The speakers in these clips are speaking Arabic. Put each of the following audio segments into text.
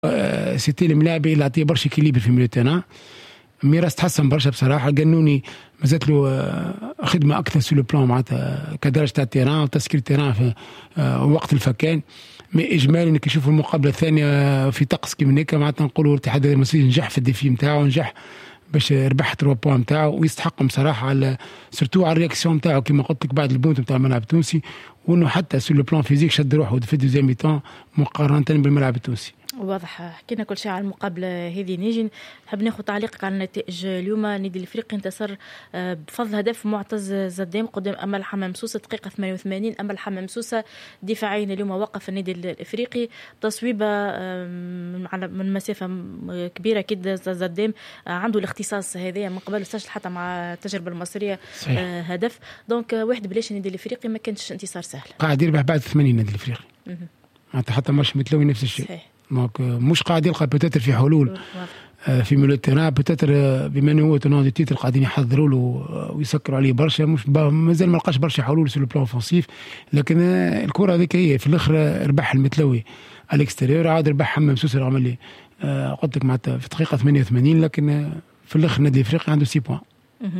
سيتي الملاعبي اللي عطيه برشا كيليبر في ميليو تيران. ميراس تحسن برشا بصراحه. القانوني مازالت له خدمه اكثر سو لو بلان معناتها كدرجه تاع التيران وتسكير التيران في وقت الفكان. مي اجمالي انك نشوف المقابله الثانيه في طقس كيما هيك معناتها نقولوا الاتحاد المصري نجح في الديفي نتاعو، نجح باش ربح 3 بوان نتاعو ويستحق بصراحه على سورتو على الرياكسيون نتاعو كيما قلت لك بعد البونت نتاع الملعب التونسي، وانه حتى سو لو بلان فيزيك شد روحه في الدوزيام ميتون مقارنه بالملعب التونسي. واضح. حكينا كل شيء على المقابله هذه. نيجي نحب ناخذ تعليقك على النتائج. اليوم النادي الافريقي انتصر بفضل هدف معتز زدام قدام امل حمام سوسه دقيقه 88. امل حمام سوسه دفاعيا اليوم وقف النادي الافريقي تصويبه من مسافه كبيره كده. زدام عنده الاختصاص هذا من قبل سجل حتى مع التجربه المصريه هدف. دونك واحد بلاش النادي الافريقي ما كانش انتصار سهل. قاعد يربح بعد 80 النادي الافريقي حتى ماتش متلوي نفس الشيء. صحيح. مش قاعد يلقى بتاتر في حلول في ميلو تيران بتاتر بما انه هو تونو دي تيتر قاعدين يحضروا له ويسكروا عليه برشا. مش مازال ما لقاش برشا حلول في البلان اوفنسيف، لكن الكره هذيك هي في الاخر ربح المتلوي على الاكستيريور، عاد ربح حمام سوسه رغم اللي قلت لك معناتها في دقيقه 88، لكن في الاخر النادي الافريقي عنده 6 بوان.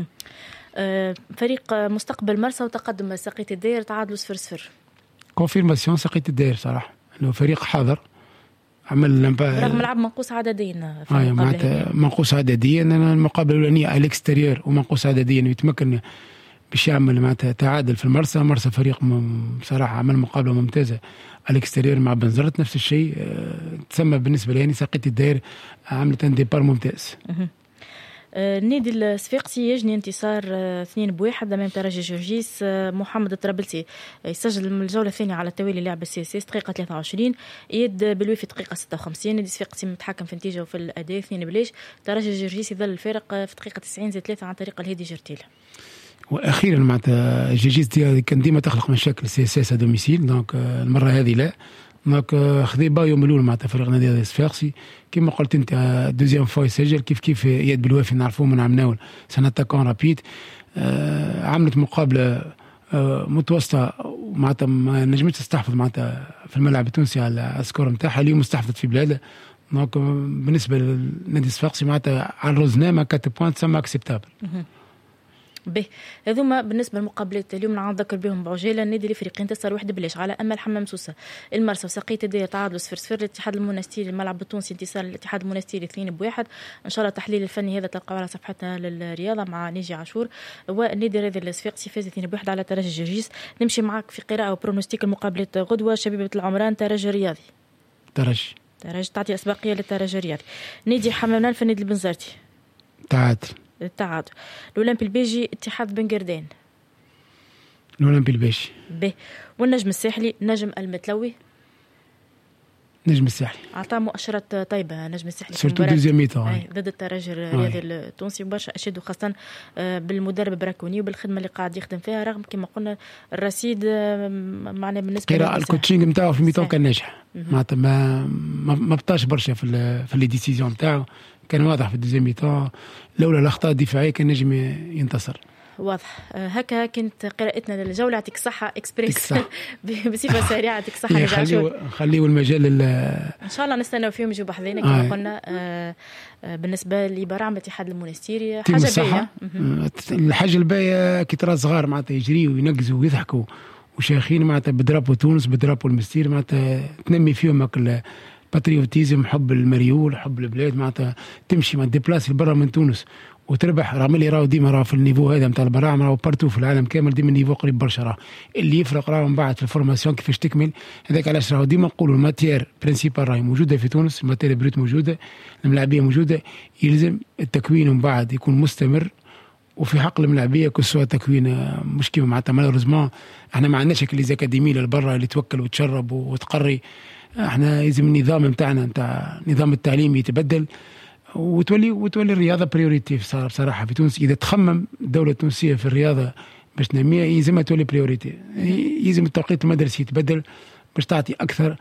فريق مستقبل مرسى وتقدم ساقية الداير تعادلوا 0-0. كونفيرماسيون ساقية الداير صراحه انه فريق حاضر عمل رغم لعب منقوص عدديا. معناتها منقوص عدديا. المقابله الاولانيه على الاكستيريور ومنقوص عدديا يتمكن باش يعمل معناتها تعادل في مرسى فريق بصراحه عمل مقابله ممتازه على الاكستيريور مع بنزرت. نفس الشيء تسمى بالنسبه لي ساقية الداير عملت ان ديبار ممتاز. النادي الصفاقسي يجني انتصار 2-1 امام ترجي جورجيس. محمد الطرابلسي يسجل من الجوله الثانيه على التوالي لعب السياسيس دقيقه 23، اياد بالويفي دقيقه 56. النادي الصفاقسي متحكم في النتيجه وفي الاداء 2 ترجي جورجيس يظل الفارق في دقيقه 90-3 عن طريق الهادي جرتيل. واخيرا معناتها جورجيس كان ديما تخلق مشاكل سياسيس دوميسيل، دونك المره هذه لا. دونك خذي با يوم الاول معناتها فريق نادي الصفاقسي كما قلت انت دوزيام فوا يسجل كيف يد بالوافي نعرفوه من عام ناول سنه تاكون رابيد. عملت مقابله متوسطه معناتها ما نجمتش تستحفظ معناتها في الملعب التونسي على السكور نتاعها. اليوم استحفظت في بلادها. دونك بالنسبه للنادي الصفاقسي معناتها على الرزنامه 4 بوان تسمى اكسبتابل. به هذوما بالنسبه للمقابلات اليوم نذكر بهم بعجاله. النادي الافريقي انتصر 1-0 على امل حمام سوسه. المرسى وساقية الداير تعادلوا 0-0. الاتحاد المونستيري الملعب التونسي انتصار الاتحاد المونستيري 2-1. ان شاء الله التحليل الفني هذا تلقاوه على صفحتنا للرياضه مع نيجي عاشور. والنادي الرياضي الصفاقسي فاز 2-1 على ترجي جورجيس. نمشي معك في قراءه وبرونوستيك المقابلات غدوه. شبيبه العمران ترجي رياضي. ترجي تعطي اسبقيه للترجي الرياضي. نادي حمام الف النادي البنزرتي تعادل. الأولمبي البيجي اتحاد بن قردان. الأولمبي البيجي به. والنجم الساحلي نجم المتلوي. نجم الساحلي عطى مؤشرات طيبه نجم الساحلي سورتو دوزيام ميتون ضد الترجي الرياضي التونسي. برشا اشاد خاصه بالمدرب براكوني وبالخدمه اللي قاعد يخدم فيها، رغم كما قلنا الرصيد معنا بالنسبه قراءة الكوتشينغ نتاعو في ميتون كان ناجح معناتها ما بطاش برشا في لي ديسيزيون نتاعو. كان واضح في الدوزيام ميتون لولا الاخطاء الدفاعيه كان نجم ينتصر. واضح. هكا كانت قراءتنا للجوله. يعطيك الصحه اكسبريس بصفه سريعه. يعطيك الصحه. خليوا المجال ان شاء الله نستناو فيهم يجوا بحذينا كما قلنا. بالنسبه لبرامج الاتحاد المونستيري حاجه باهيه. الحاجه الباهيه كي ترى صغار معناتها يجريوا وينقزوا ويضحكوا وشايخين معناتها بدرابو تونس بدرابو المستير معناتها تنمي فيهم باتريوتيزم، حب المريول، حب البلاد، معناتها تمشي ما ديبلاسي برا من تونس وتربح. رغم اللي راهو ديما راهو في النيفو هذا نتاع البراعم راهو بارتو في العالم كامل ديما النيفو قريب برشا. راه اللي يفرق راهو من بعد في الفورماسيون كيفاش تكمل. هذاك علاش راهو ديما نقولوا الماتير برينسيبال راهي موجوده في تونس، الماتير بروت موجوده، الملاعبيه موجوده. يلزم التكوين من بعد يكون مستمر. وفي حق الملاعبيه كل سوى تكوين مش كيما معناتها مالوريزمون احنا ما عندناش هيك لي اكاديمي للبرا اللي توكل وتشرب وتقري. احنا لازم النظام نتاعنا نتاع نظام التعليم يتبدل وتولي الرياضه بريوريتي بصراحه في تونس. اذا تخمم الدوله التونسيه في الرياضه باش تنميها يلزمها تولي بريوريتي. يلزم التوقيت المدرسي يتبدل باش تعطي اكثر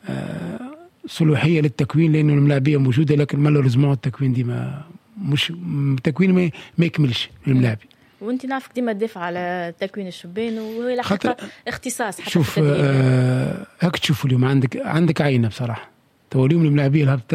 صلوحيه للتكوين، لانه الملاعبيه موجوده لكن مالوريزمون التكوين ديما مش التكوين ما يكملش الملاعبي. وانت نعرفك ديما تدافع على تكوين الشبان وهي الحقيقه اختصاص. شوف هاك تشوفوا اليوم عندك عينه بصراحه تو اليوم الملاعبيه